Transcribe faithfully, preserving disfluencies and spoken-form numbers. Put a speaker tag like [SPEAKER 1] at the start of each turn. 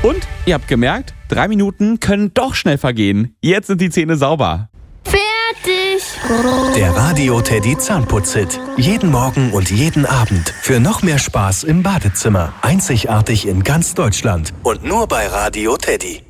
[SPEAKER 1] Und ihr habt gemerkt, drei Minuten können doch schnell vergehen. Jetzt sind die Zähne sauber.
[SPEAKER 2] Fertig!
[SPEAKER 3] Der Radio Teddy Zahnputz-Hit. Jeden Morgen und jeden Abend. Für noch mehr Spaß im Badezimmer. Einzigartig in ganz Deutschland. Und nur bei Radio Teddy.